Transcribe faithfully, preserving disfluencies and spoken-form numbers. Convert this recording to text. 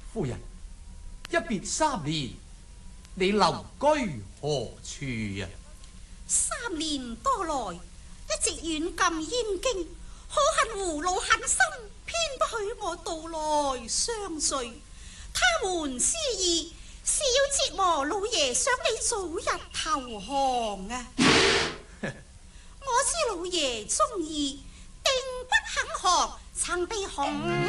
夫人，一別三年，你留居何處啊？ 三年多來，一直遠近燕京，可恨胡老狠心，偏不許我到來相聚。他們私意是要折磨老爺，想你早日投降啊！我知老爺中意，定不肯降，曾被紅